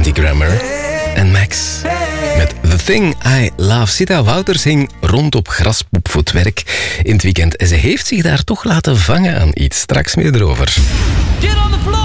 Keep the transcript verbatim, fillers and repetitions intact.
Kelsey Grammer en Max. Met The Thing I Love. Sita Wouters hing rond op graspoepvoetwerk in het weekend. En ze heeft zich daar toch laten vangen aan iets. Straks meer erover. Get on the floor!